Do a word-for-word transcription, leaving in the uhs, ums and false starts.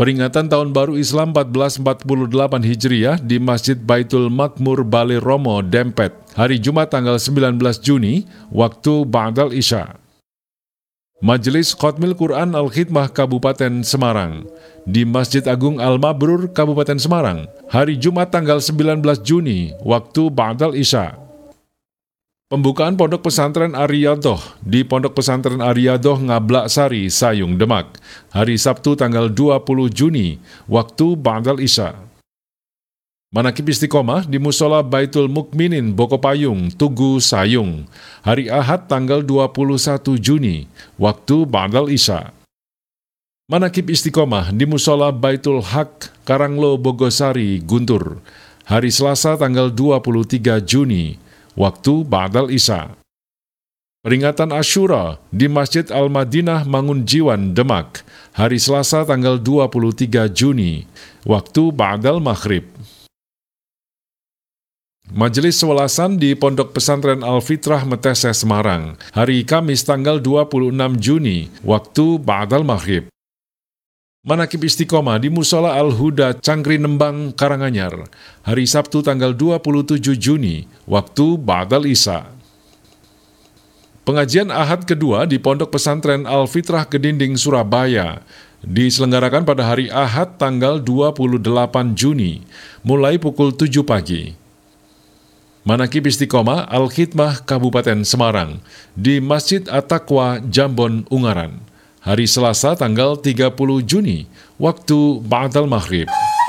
Peringatan Tahun Baru Islam seribu empat ratus empat puluh delapan Hijriah di Masjid Baitul Makmur Bale Romo, Dempet, hari Jumat tanggal sembilan belas Juni, waktu Ba'dal Isya. Majelis Khatmil Quran Al-Khidmah Kabupaten Semarang di Masjid Agung Al-Mabrur, Kabupaten Semarang, hari Jumat tanggal sembilan belas Juni, waktu Ba'dal Isya. Pembukaan Pondok Pesantren Ariyadoh di Pondok Pesantren Ariyadoh Ngablak Sari, Sayung, Demak, hari Sabtu tanggal dua puluh Juni, waktu Ba'dal Isya. Manaqib Istiqomah di Musola Baitul Mukminin Bokopayung, Tugu, Sayung, hari Ahad tanggal dua puluh satu Juni, waktu Ba'dal Isya. Manaqib Istiqomah di Musola Baitul Haq, Karanglo, Bogosari, Guntur, hari Selasa tanggal dua puluh tiga Juni, waktu Ba'dal Isya. Peringatan Asyura di Masjid Al-Madinah Mangunjiwan, Demak, hari Selasa tanggal dua puluh tiga Juni, waktu Ba'dal Maghrib. Majelis Sewelasan di Pondok Pesantren Al-Fitrah Metese, Semarang, hari Kamis tanggal dua puluh enam Juni, waktu Ba'dal Maghrib. Manaqib Istiqomah di Musola Al-Huda Cangkri Nembang, Karanganyar, hari Sabtu tanggal dua puluh tujuh Juni, waktu Ba'dal Isya. Pengajian Ahad kedua di Pondok Pesantren Al-Fitrah Kedinding, Surabaya, diselenggarakan pada hari Ahad tanggal dua puluh delapan Juni, mulai pukul tujuh pagi. Manaqib Istiqomah Al-Khidmah Kabupaten Semarang di Masjid At-Taqwa, Jambon, Ungaran, hari Selasa tanggal tiga puluh Juni, waktu Ba'dal Maghrib.